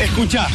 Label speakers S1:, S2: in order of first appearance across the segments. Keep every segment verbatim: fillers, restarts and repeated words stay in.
S1: Escuchá.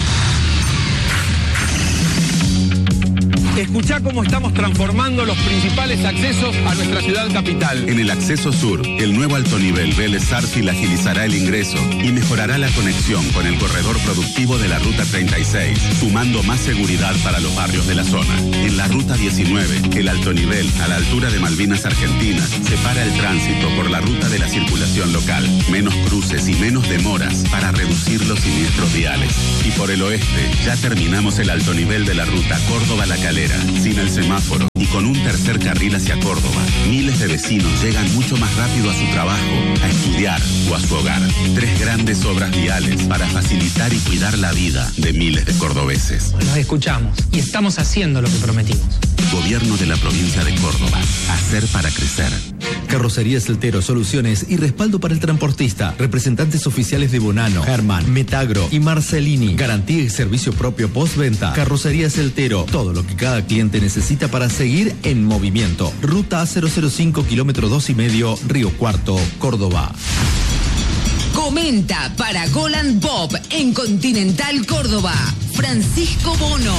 S1: Escuchá cómo estamos transformando los principales accesos a nuestra ciudad capital.
S2: En el acceso sur, el nuevo alto nivel Vélez Arfiel agilizará el ingreso y mejorará la conexión con el corredor productivo de la Ruta treinta y seis, sumando más seguridad para los barrios de la zona. En la Ruta diecinueve, el alto nivel, a la altura de Malvinas Argentinas, separa el tránsito por la ruta de la circulación local. Menos cruces y menos demoras para reducir los siniestros viales. Y por el oeste, ya terminamos el alto nivel de la Ruta Córdoba-La Calera, sin el semáforo y con un tercer carril hacia Córdoba. Miles de vecinos llegan mucho más rápido a su trabajo, a estudiar o a su hogar. Tres grandes obras viales para facilitar y cuidar la vida de miles de cordobeses.
S3: Nos escuchamos y estamos haciendo lo que prometimos.
S2: Gobierno de la provincia de Córdoba. Hacer para crecer.
S4: Carrocería Celtero, soluciones y respaldo para el transportista. Representantes oficiales de Bonano, Herman, Metagro y Marcelini. Garantía y servicio propio postventa. Carrocería Celtero, todo lo que cada cliente necesita para seguir en movimiento. Ruta cero cero cinco, kilómetro dos y medio, Río Cuarto, Córdoba.
S5: Comenta para Golan Pop en Continental Córdoba, Francisco Bono.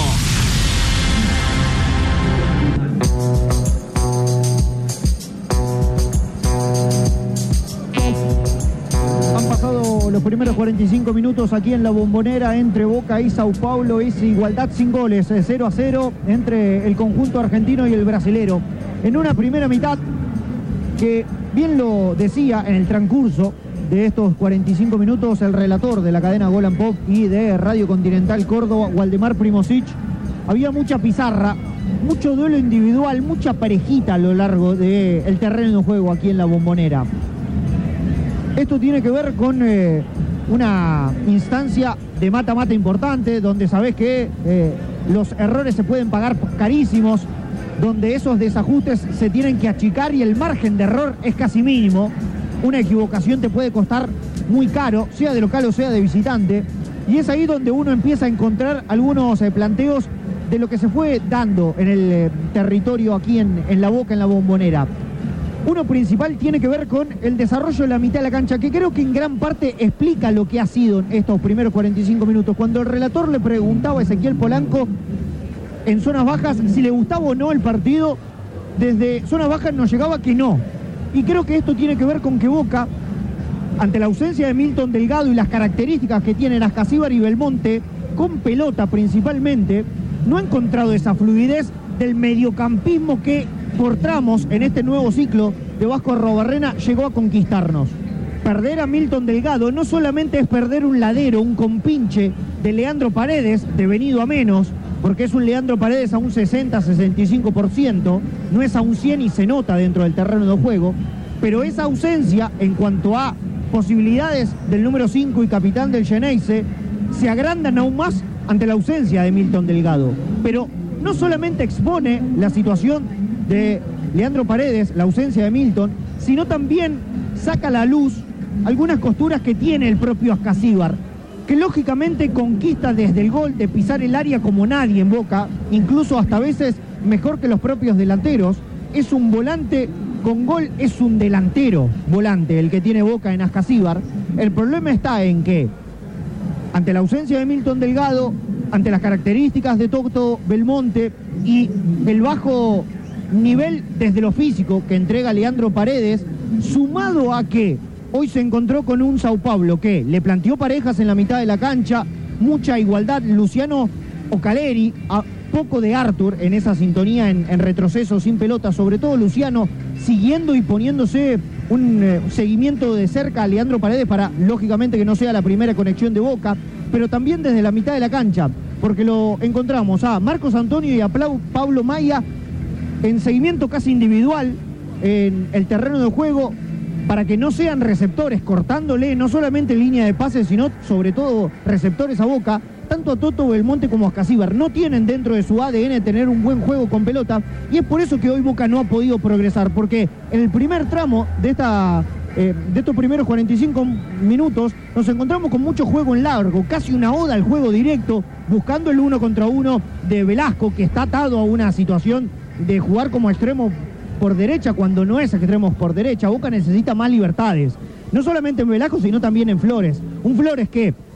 S6: Han pasado los primeros cuarenta y cinco minutos aquí en la Bombonera entre Boca y Sao Paulo. Es igualdad sin goles, cero a cero entre el conjunto argentino y el brasilero. En una primera mitad que, bien lo decía en el transcurso de estos cuarenta y cinco minutos el relator de la cadena Golan Pop y de Radio Continental Córdoba, Waldemar Primosic, había mucha pizarra, mucho duelo individual, mucha parejita a lo largo del terreno de juego aquí en la Bombonera. Esto tiene que ver con eh, una instancia de mata-mata importante, donde sabés que eh, los errores se pueden pagar carísimos, donde esos desajustes se tienen que achicar y el margen de error es casi mínimo. Una equivocación te puede costar muy caro, sea de local o sea de visitante, y es ahí donde uno empieza a encontrar algunos eh, planteos de lo que se fue dando en el eh, territorio aquí en, en La Boca, en la Bombonera. Uno principal tiene que ver con el desarrollo de la mitad de la cancha, que creo que en gran parte explica lo que ha sido en estos primeros cuarenta y cinco minutos. Cuando el relator le preguntaba a Ezequiel Polanco en zonas bajas si le gustaba o no el partido, desde zonas bajas nos llegaba que no. Y creo que esto tiene que ver con que Boca, ante la ausencia de Milton Delgado y las características que tienen Ascasíbar y Belmonte, con pelota principalmente, no ha encontrado esa fluidez del mediocampismo que por tramos en este nuevo ciclo de Vasco Arrobarrena llegó a conquistarnos. Perder a Milton Delgado no solamente es perder un ladero, un compinche de Leandro Paredes, devenido a menos, porque es un Leandro Paredes a un sesenta, sesenta y cinco por ciento, no es a un cien y se nota dentro del terreno de juego, pero esa ausencia en cuanto a posibilidades del número cinco y capitán del Xeneize se agrandan aún más ante la ausencia de Milton Delgado. Pero no solamente expone la situación de Leandro Paredes, la ausencia de Milton, sino también saca a la luz algunas costuras que tiene el propio Ascasíbar, que lógicamente conquista desde el gol de pisar el área como nadie en Boca, incluso hasta veces mejor que los propios delanteros. Es un volante con gol, es un delantero volante el que tiene Boca en Ascasíbar. El problema está en que, ante la ausencia de Milton Delgado, ante las características de Toto Belmonte y el bajo nivel desde lo físico que entrega Leandro Paredes, sumado a que hoy se encontró con un Sao Paulo que le planteó parejas en la mitad de la cancha, mucha igualdad, Luciano Ocaleri, a poco de Arthur en esa sintonía en, en retroceso sin pelota, sobre todo Luciano siguiendo y poniéndose un eh, seguimiento de cerca a Leandro Paredes para, lógicamente, que no sea la primera conexión de Boca, pero también desde la mitad de la cancha, porque lo encontramos a Marcos Antonio y a Pablo Maya en seguimiento casi individual en el terreno de juego, para que no sean receptores, cortándole no solamente línea de pases, sino sobre todo receptores a Boca. Tanto a Toto Belmonte como a Ascasíbar no tienen dentro de su A D N tener un buen juego con pelota, y es por eso que hoy Boca no ha podido progresar, porque en el primer tramo de esta eh, de estos primeros cuarenta y cinco minutos nos encontramos con mucho juego en largo, casi una oda al juego directo, buscando el uno contra uno de Velasco, que está atado a una situación de jugar como extremo por derecha cuando no es extremo por derecha. Boca necesita más libertades, no solamente en Velasco, sino también en Flores. Un Flores que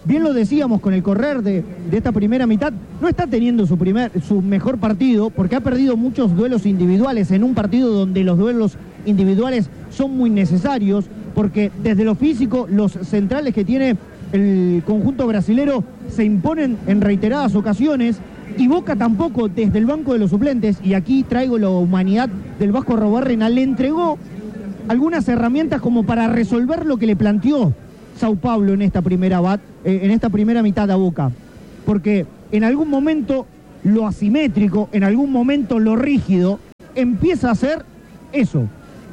S6: bien lo decíamos con el correr de, de esta primera mitad, no está teniendo su, primer, su mejor partido porque ha perdido muchos duelos individuales en un partido donde los duelos individuales son muy necesarios, porque desde lo físico los centrales que tiene el conjunto brasilero se imponen en reiteradas ocasiones, y Boca tampoco desde el banco de los suplentes, y aquí traigo la humanidad del Vasco Arruabarrena, le entregó algunas herramientas como para resolver lo que le planteó Sao Paulo en esta primera bat, eh, en esta primera mitad a Boca, porque en algún momento lo asimétrico, en algún momento lo rígido, empieza a ser eso,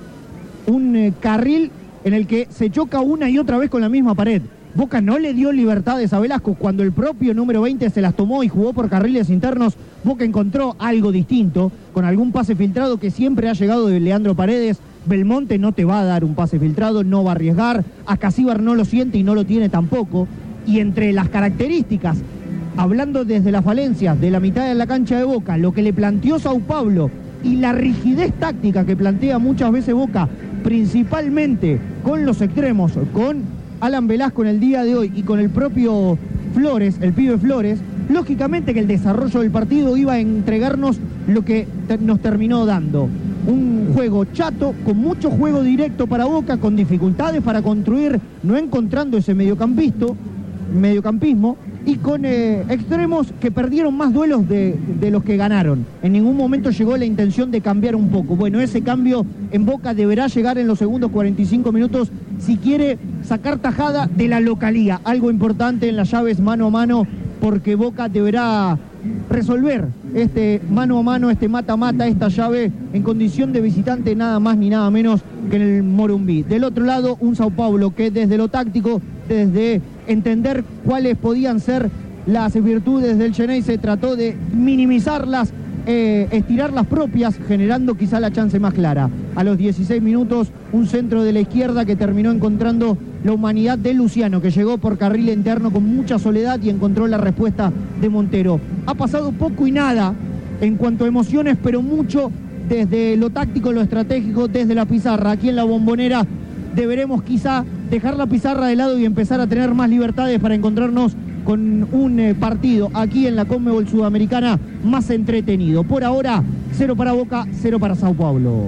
S6: un eh, carril en el que se choca una y otra vez con la misma pared. Boca no le dio libertades a Velasco cuando el propio número veinte se las tomó y jugó por carriles internos. Boca encontró algo distinto, con algún pase filtrado que siempre ha llegado de Leandro Paredes. Belmonte no te va a dar un pase filtrado, no va a arriesgar. Acasíbar no lo siente y no lo tiene tampoco. Y entre las características, hablando desde las falencias de la mitad de la cancha de Boca, lo que le planteó Sao Paulo y la rigidez táctica que plantea muchas veces Boca, principalmente con los extremos, con Alan Velasco en el día de hoy y con el propio Flores, el pibe Flores, lógicamente que el desarrollo del partido iba a entregarnos lo que te- nos terminó dando. Un juego chato, con mucho juego directo para Boca, con dificultades para construir, no encontrando ese mediocampista, mediocampismo, y con eh, extremos que perdieron más duelos de, de los que ganaron. En ningún momento llegó la intención de cambiar un poco. Bueno, ese cambio en Boca deberá llegar en los segundos cuarenta y cinco minutos si quiere sacar tajada de la localía. Algo importante en las llaves mano a mano, porque Boca deberá resolver este mano a mano, este mata-mata, esta llave en condición de visitante, nada más ni nada menos que en el Morumbi. Del otro lado, un Sao Paulo que desde lo táctico, desde entender cuáles podían ser las virtudes del Xeneize, trató de minimizarlas, eh, estirar las propias, generando quizá la chance más clara. A los dieciséis minutos, un centro de la izquierda que terminó encontrando la humanidad de Luciano, que llegó por carril interno con mucha soledad y encontró la respuesta de Montero. Ha pasado poco y nada en cuanto a emociones, pero mucho desde lo táctico, lo estratégico, desde la pizarra. Aquí en la Bombonera deberemos quizá dejar la pizarra de lado y empezar a tener más libertades para encontrarnos con un eh, partido aquí en la Conmebol Sudamericana más entretenido. Por ahora, cero para Boca, cero para Sao Paulo.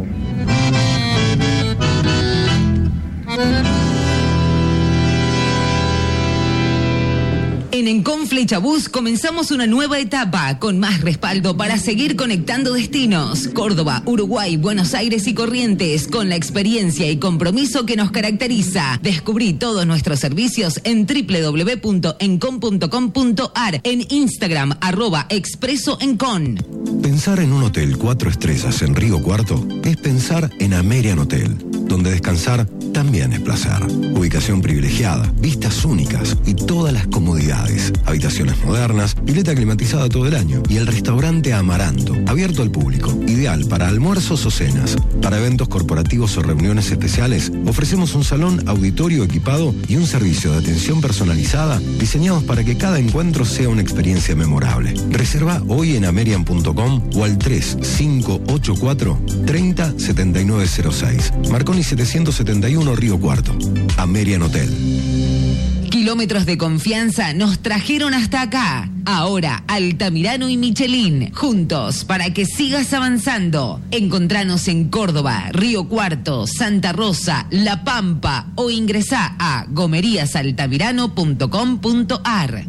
S5: En Encon Flechabús comenzamos una nueva etapa con más respaldo para seguir conectando destinos. Córdoba, Uruguay, Buenos Aires y Corrientes, con la experiencia y compromiso que nos caracteriza. Descubrí todos nuestros servicios en doble u doble u doble u punto encon punto com punto a r, en Instagram, arroba Expreso Encon.
S7: Pensar en un hotel cuatro estrellas en Río Cuarto es pensar en Amerian Hotel, donde descansar también es placer. Ubicación privilegiada, vistas únicas y todas las comodidades. Habitaciones modernas, pileta climatizada todo el año y el restaurante Amaranto, abierto al público. Ideal para almuerzos o cenas. Para eventos corporativos o reuniones especiales, ofrecemos un salón auditorio equipado y un servicio de atención personalizada diseñados para que cada encuentro sea una experiencia memorable. Reserva hoy en amerian punto com o al tres cinco ocho cuatro, treinta, setenta y nueve cero seis. Marconi setecientos setenta y uno, Río Cuarto. Amerian Hotel.
S5: Kilómetros de confianza nos trajeron hasta acá. Ahora, Altamirano y Michelin, juntos para que sigas avanzando. Encontranos en Córdoba, Río Cuarto, Santa Rosa, La Pampa o ingresá a gomerías altamirano punto com punto a r.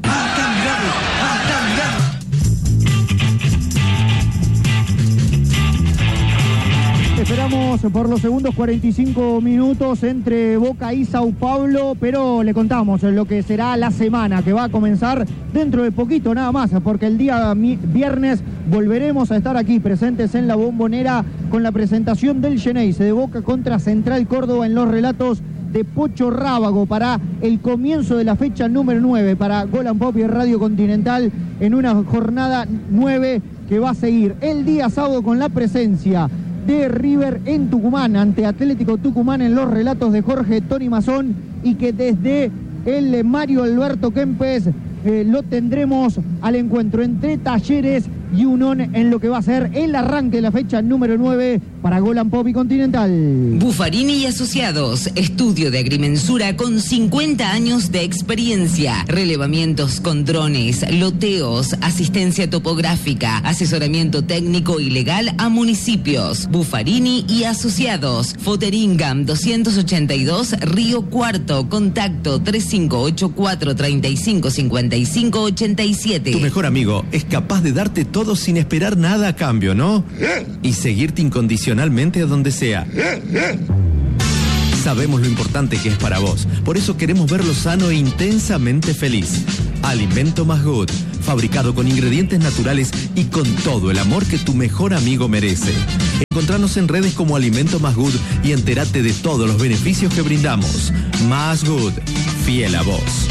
S6: Esperamos por los segundos cuarenta y cinco minutos entre Boca y Sao Paulo, pero le contamos lo que será la semana, que va a comenzar dentro de poquito nada más, porque el día viernes volveremos a estar aquí presentes en la Bombonera con la presentación del Xeneize de Boca contra Central Córdoba en los relatos de Pocho Rábago para el comienzo de la fecha número nueve para Gol and Pop y Radio Continental en una jornada nueve que va a seguir el día sábado con la presencia de River en Tucumán ante Atlético Tucumán en los relatos de Jorge Tony Mazón, y que desde el Mario Alberto Kempes eh, lo tendremos al encuentro entre Talleres y Unión en lo que va a ser el arranque de la fecha número nueve para Golan Pop y Continental.
S5: Buffarini y Asociados, estudio de agrimensura con cincuenta años de experiencia, relevamientos con drones, loteos, asistencia topográfica, asesoramiento técnico y legal a municipios. Buffarini y Asociados, Foteringam doscientos ochenta y dos, Río Cuarto, contacto tres cinco ocho cuatro, tres cinco, cinco cinco ocho siete.
S4: Tu mejor amigo es capaz de darte todo sin esperar nada a cambio, ¿no? Y seguirte incondicionalmente a donde sea. Sabemos lo importante que es para vos, por eso queremos verlo sano e intensamente feliz. Alimento Más Good, fabricado con ingredientes naturales y con todo el amor que tu mejor amigo merece. Encontranos en redes como Alimento Más Good y entérate de todos los beneficios que brindamos. Más Good, fiel a vos.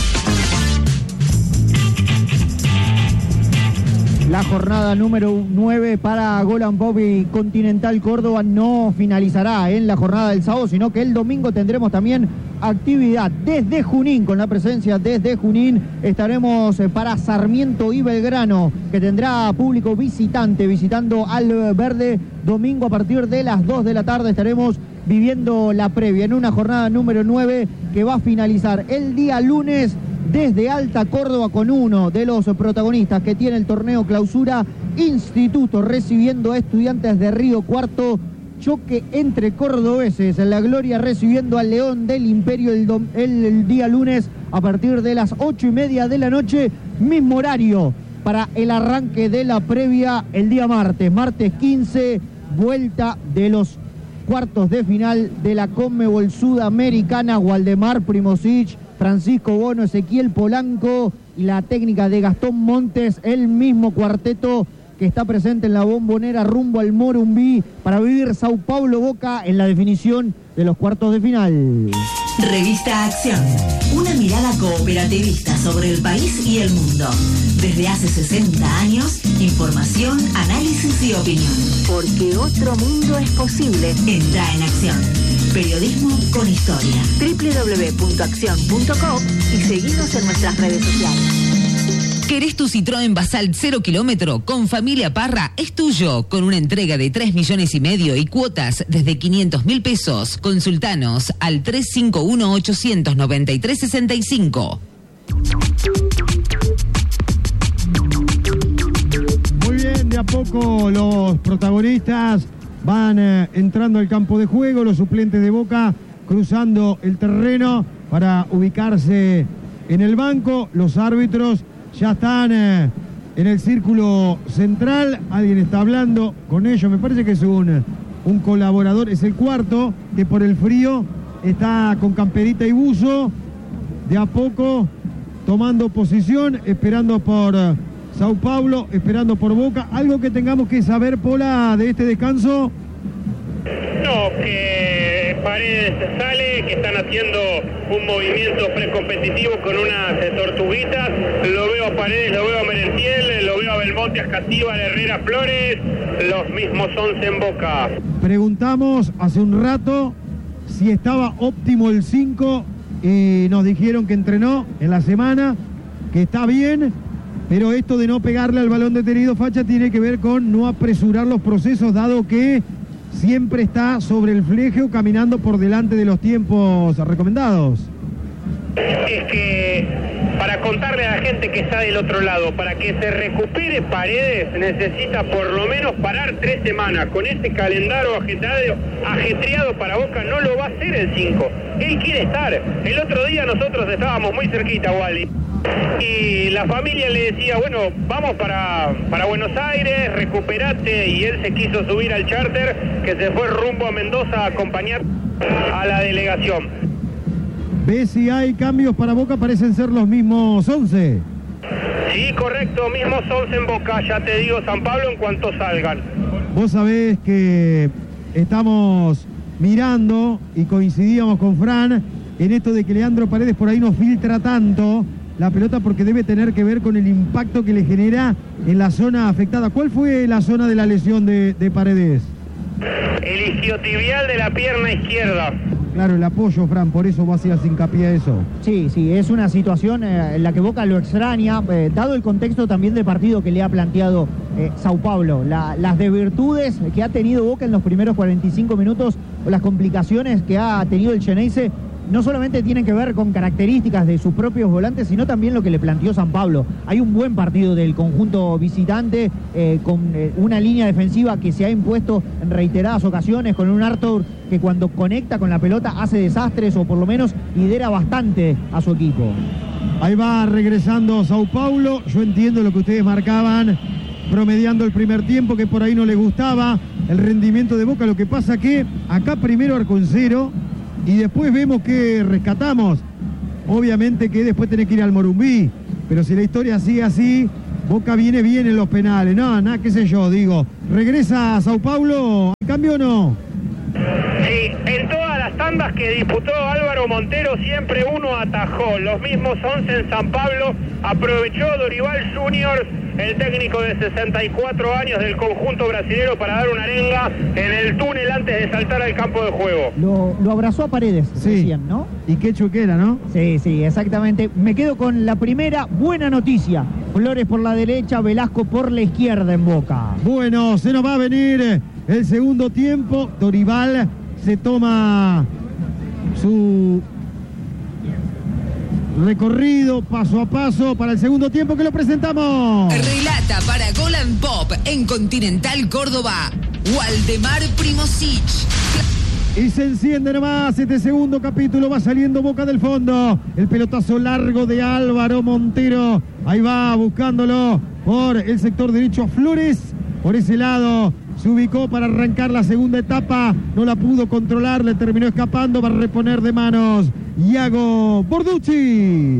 S6: La jornada número nueve para Golan Pop y Continental Córdoba no finalizará en la jornada del sábado, sino que el domingo tendremos también actividad desde Junín, con la presencia desde Junín. Estaremos para Sarmiento y Belgrano, que tendrá público visitante, visitando al Verde. Domingo a partir de las dos de la tarde estaremos viviendo la previa en una jornada número nueve que va a finalizar el día lunes desde Alta Córdoba con uno de los protagonistas que tiene el torneo Clausura, Instituto recibiendo a Estudiantes de Río Cuarto. Choque entre cordobeses, La Gloria recibiendo al León del Imperio el, dom, el, el día lunes a partir de las ocho y media de la noche, mismo horario para el arranque de la previa el día martes, martes quince, vuelta de los cuartos de final de la Conmebol Sudamericana. Waldemar Primosic, Francisco Bono, Ezequiel Polanco y la técnica de Gastón Montes, el mismo cuarteto que está presente en la Bombonera rumbo al Morumbí para vivir Sao Paulo Boca en la definición de los cuartos de final.
S8: Revista Acción, una mirada cooperativista sobre el país y el mundo. Desde hace sesenta años, información, análisis y opinión. Porque otro mundo es posible. Entra en Acción. Periodismo con historia. doble u doble u doble u punto acción punto com y seguinos en nuestras redes sociales.
S5: ¿Querés tu Citroën Basalt cero kilómetro? Con Familia Parra es tuyo, con una entrega de tres millones y medio y cuotas desde quinientos mil pesos. Consultanos al tres cinco uno, ocho nueve tres, seis cinco.
S9: Muy bien, de a poco los protagonistas van eh, entrando al campo de juego, los suplentes de Boca cruzando el terreno para ubicarse en el banco, los árbitros ya están eh, en el círculo central, alguien está hablando con ellos, me parece que es un, un colaborador, es el cuarto, que por el frío está con camperita y buzo, de a poco tomando posición, esperando por eh, Sao Paulo, esperando por Boca. ¿Algo que tengamos que saber, Pola, de este descanso?
S10: No, que Paredes sale, que están haciendo un movimiento precompetitivo con unas tortuguitas. Lo veo a Paredes, lo veo a Merentiel, lo veo a Belmonte, Ascativa, Herrera, Flores, los mismos once en Boca.
S9: Preguntamos hace un rato si estaba óptimo el cinco y nos dijeron que entrenó en la semana, que está bien, pero esto de no pegarle al balón detenido, Facha, tiene que ver con no apresurar los procesos, dado que siempre está sobre el fleje o caminando por delante de los tiempos recomendados.
S10: Es que para contarle a la gente que está del otro lado, para que se recupere Paredes, necesita por lo menos parar tres semanas. Con ese calendario ajetreado, ajetreado para Boca no lo va a hacer el cinco. Él quiere estar. El otro día nosotros estábamos muy cerquita, Wally, y la familia le decía, bueno, vamos para, para Buenos Aires, recuperate, y él se quiso subir al charter que se fue rumbo a Mendoza a acompañar a la delegación.
S9: ¿Ves si hay cambios para Boca? Parecen ser los mismos once.
S10: Sí, correcto, mismos once en Boca, ya te digo, San Pablo en cuanto salgan.
S9: Vos sabés que estamos mirando y coincidíamos con Fran en esto de que Leandro Paredes por ahí no filtra tanto la pelota porque debe tener que ver con el impacto que le genera en la zona afectada. ¿Cuál fue la zona de la lesión de, de Paredes?
S10: El isquiotibial de la pierna izquierda.
S9: Claro, el apoyo, Fran, por eso vos hacías hincapié a eso.
S6: Sí, sí, es una situación eh, en la que Boca lo extraña, eh, dado el contexto también del partido que le ha planteado eh, Sao Paulo. La, las desvirtudes que ha tenido Boca en los primeros cuarenta y cinco minutos, o las complicaciones que ha tenido el Xeneize, no solamente tienen que ver con características de sus propios volantes, sino también lo que le planteó San Pablo. Hay un buen partido del conjunto visitante, eh, con eh, una línea defensiva que se ha impuesto en reiteradas ocasiones, con un Arthur que cuando conecta con la pelota hace desastres, o por lo menos lidera bastante a su equipo.
S9: Ahí va regresando Sao Paulo. Yo entiendo lo que ustedes marcaban, promediando el primer tiempo, que por ahí no le gustaba el rendimiento de Boca. Lo que pasa que acá primero arco en cero, y después vemos que rescatamos. Obviamente que después tenés que ir al Morumbí, pero si la historia sigue así, Boca viene bien en los penales. No, nada, qué sé yo, digo. ¿Regresa a Sao Paulo? ¿Al cambio o no?
S10: Sí, en todas las tandas que disputó Álvaro Montero siempre uno atajó. Los mismos once en San Pablo aprovechó Dorival Junior, el técnico de sesenta y cuatro años del conjunto brasilero, para dar una arenga en el túnel antes de saltar al campo de juego.
S6: Lo, lo abrazó a Paredes,
S9: sí,
S6: decían, ¿no?
S9: Y qué choquera, ¿no?
S6: Sí, sí, exactamente. Me quedo con la primera buena noticia. Flores por la derecha, Velasco por la izquierda en Boca.
S9: Bueno, se nos va a venir el segundo tiempo. Dorival se toma su recorrido paso a paso para el segundo tiempo, que lo presentamos.
S5: Relata para Gol and Pop en Continental Córdoba, Waldemar Primosic.
S9: Y se enciende nomás este segundo capítulo. Va saliendo Boca del fondo. El pelotazo largo de Álvaro Montero. Ahí va buscándolo por el sector derecho a Flores. Por ese lado se ubicó para arrancar la segunda etapa. No la pudo controlar, le terminó escapando. Va a reponer de manos Iago Borducci.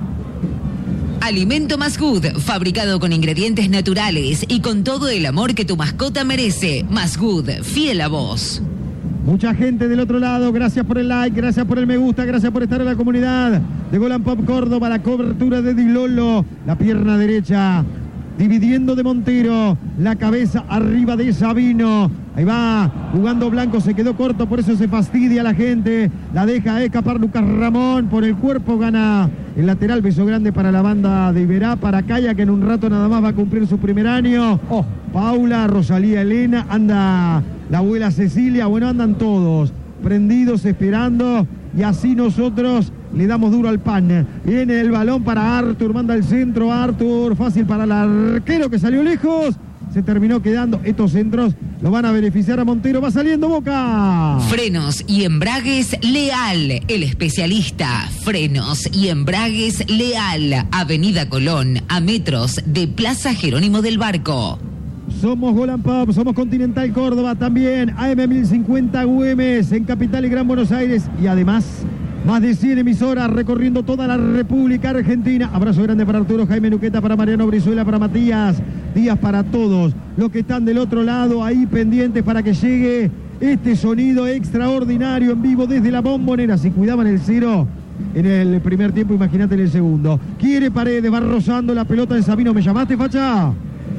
S5: Alimento Masgood, fabricado con ingredientes naturales y con todo el amor que tu mascota merece. Masgood, fiel a vos.
S9: Mucha gente del otro lado, gracias por el like, gracias por el me gusta, gracias por estar en la comunidad de Gol and Pop Córdoba. La cobertura de Di Lolo, la pierna derecha dividiendo de Montero, la cabeza arriba de Sabino. Ahí va, jugando Blanco, se quedó corto, por eso se fastidia la gente. La deja escapar Lucas Ramón, por el cuerpo gana el lateral. Beso grande para la banda de Iberá, para Calla, que en un rato nada más va a cumplir su primer año. Oh, Paula, Rosalía Elena, anda la abuela Cecilia, bueno, andan todos prendidos, esperando, y así nosotros le damos duro al pan. Viene el balón para Arthur, manda el centro Arthur, fácil para el arquero que salió lejos, se terminó quedando. Estos centros lo van a beneficiar a Montero. Va saliendo Boca.
S5: Frenos y embragues Leal, el especialista. Frenos y embragues Leal, Avenida Colón, a metros de Plaza Jerónimo del Barco.
S9: Somos Gol and Pop, somos Continental Córdoba, también A M mil cincuenta Güemes en Capital y Gran Buenos Aires, y además más de cien emisoras recorriendo toda la República Argentina. Abrazo grande para Arturo Jaime Nuqueta, para Mariano Brizuela, para Matías Díaz, para todos los que están del otro lado ahí pendientes para que llegue este sonido extraordinario en vivo desde la Bombonera. Si cuidaban el cero en el primer tiempo, imagínate en el segundo. Quiere Paredes, va rozando la pelota de Sabino. ¿Me llamaste, Facha?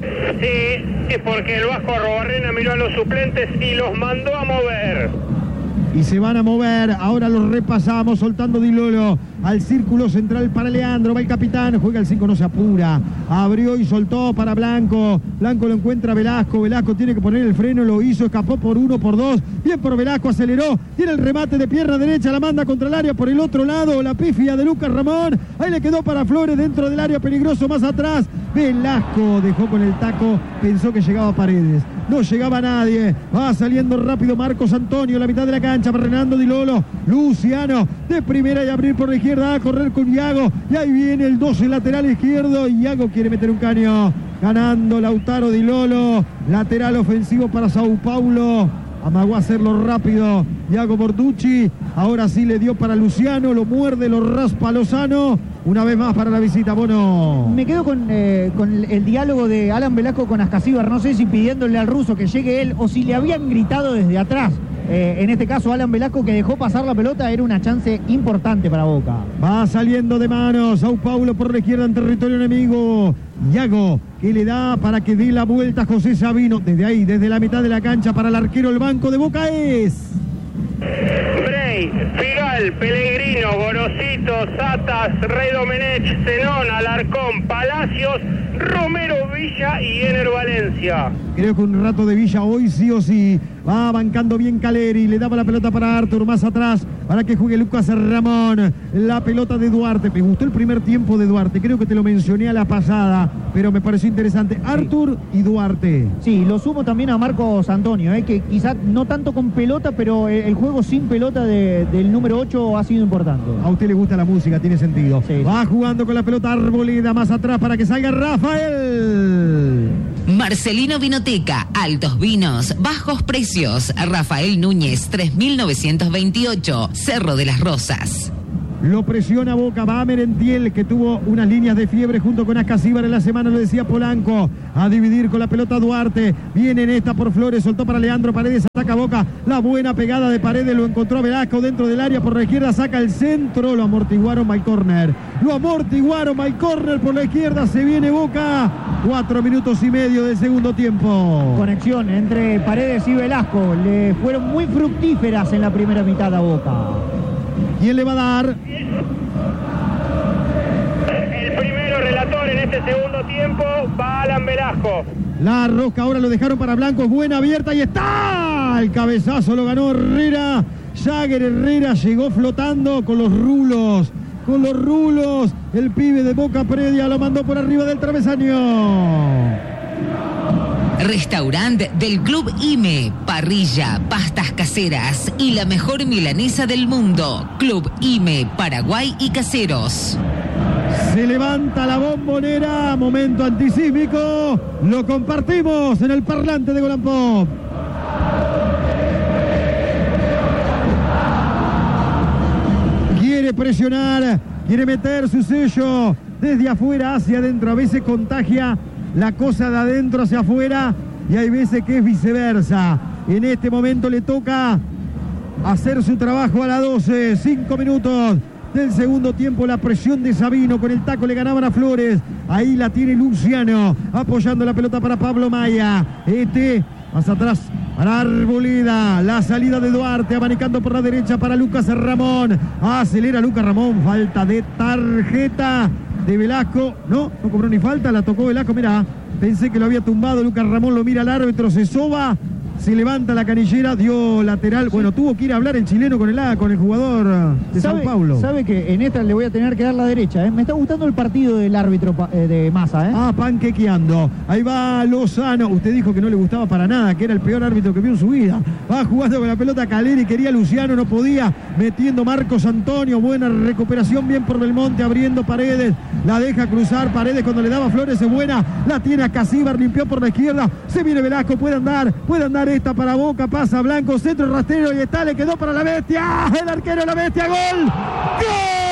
S10: Sí, es porque el Vasco Arrobarrena miró a los suplentes y los mandó a mover.
S9: Y se van a mover, ahora los repasamos, soltando Di Lolo al círculo central para Leandro, va el capitán, juega el cinco, no se apura, abrió y soltó para Blanco, Blanco lo encuentra Velasco, Velasco tiene que poner el freno, lo hizo, escapó por uno, por dos, bien por Velasco, aceleró, tiene el remate de pierna derecha, la manda contra el área por el otro lado, la pifia de Lucas Ramón, ahí le quedó para Flores dentro del área, peligroso más atrás, Velasco dejó con el taco, pensó que llegaba Paredes, no llegaba nadie, va saliendo rápido Marcos Antonio, la mitad de la cancha, Fernando Di Lolo, Luciano de primera y abrir por la izquierda, a correr con Iago, y ahí viene el doce lateral izquierdo, Iago quiere meter un caño, ganando Lautaro Di Lolo, lateral ofensivo para Sao Paulo, amagó a hacerlo rápido Iago Borducci, ahora sí le dio para Luciano, lo muerde, lo raspa Lozano, una vez más para la visita. Bono.
S6: Me quedo con, eh, con el diálogo de Alan Velasco con Ascasíbar, no sé si pidiéndole al ruso que llegue él o si le habían gritado desde atrás. Eh, en este caso Alan Velasco, que dejó pasar la pelota, era una chance importante para Boca.
S9: Va saliendo de manos Sao Paulo por la izquierda en territorio enemigo. Iago, que le da para que dé la vuelta a José Sabino. Desde ahí, desde la mitad de la cancha para el arquero, el banco de Boca es...
S10: Bray. Rey, Figal, Pellegrino, Gorosito, Satas, Rey Domenech, Zenón, Alarcón, Palacios, Romero, Villa y Ener Valencia.
S9: Creo que un rato de Villa hoy sí o sí. Va bancando bien Caleri, le daba la pelota para Artur más atrás para que juegue Lucas Ramón. La pelota de Duarte. Me gustó el primer tiempo de Duarte, creo que te lo mencioné a la pasada, pero me pareció interesante. Sí. Artur y Duarte.
S6: Sí, lo sumo también a Marcos Antonio, eh, que quizás no tanto con pelota, pero el juego sin pelota de, del número ocho ha sido importante.
S9: A usted le gusta la música, tiene sentido.
S6: Sí.
S9: Va jugando con la pelota Arboleda más atrás para que salga Rafael.
S5: Marcelino Vinoteca, altos vinos, bajos precios. Rafael Núñez, tres mil novecientos veintiocho, Cerro de las Rosas.
S9: Lo presiona Boca, va a Merentiel, que tuvo unas líneas de fiebre junto con Ascasíbar en la semana, lo decía Polanco. A dividir con la pelota Duarte. Viene en esta por Flores, soltó para Leandro Paredes, ataca Boca. La buena pegada de Paredes, lo encontró Velasco dentro del área por la izquierda, saca el centro, lo amortiguaron by corner. Lo amortiguaron by corner por la izquierda, se viene Boca. Cuatro minutos y medio del segundo tiempo.
S6: Conexión entre Paredes y Velasco, le fueron muy fructíferas en la primera mitad a Boca.
S9: ¿Quién le va a dar?
S10: El primero relator en este segundo tiempo va Alan Velasco.
S9: La rosca ahora lo dejaron para Blanco, es buena, abierta y está. El cabezazo lo ganó Herrera. Jagger Herrera llegó flotando con los rulos. Con los rulos. El pibe de Boca Predia lo mandó por arriba del travesaño.
S5: Restaurante del Club I M E, parrilla, pastas caseras y la mejor milanesa del mundo. Club I M E, Paraguay y Caseros.
S9: Se levanta la bombonera, momento antisísmico, lo compartimos en el parlante de Golan Pop. Quiere presionar, quiere meter su sello desde afuera hacia adentro, a veces contagia la cosa de adentro hacia afuera y hay veces que es viceversa. En este momento le toca hacer su trabajo a la doce, cinco minutos del segundo tiempo. La presión de Sabino, con el taco le ganaban a Flores. Ahí la tiene Luciano, apoyando la pelota para Pablo Maya. Este más atrás para Arboleda, la salida de Duarte, abanicando por la derecha para Lucas Ramón. Acelera Lucas Ramón, falta de tarjeta de Velasco. No, no cobró ni falta, la tocó Velasco, mirá. Pensé que lo había tumbado, Lucas Ramón lo mira al árbitro, se soba, se levanta la canillera, dio lateral. Bueno, tuvo que ir a hablar el chileno con el, con el jugador de Sao Paulo.
S6: Sabe que en esta le voy a tener que dar la derecha, ¿eh? Me está gustando el partido del árbitro eh, de Massa, ¿eh?
S9: Ah, panquequeando. Ahí va Lozano. Usted dijo que no le gustaba para nada, que era el peor árbitro que vio en su vida. Va jugando con la pelota Caleri, quería Luciano, no podía. Metiendo Marcos Antonio, buena recuperación, bien por Belmonte, abriendo Paredes. La deja cruzar Paredes cuando le daba Flores, es buena. La tiene a Casíbar, limpió por la izquierda. Se viene Velasco, puede andar, puede andar esta para Boca, pasa Blanco, centro rastrero y está, le quedó para la bestia. El arquero de la bestia, gol. ¡Gol!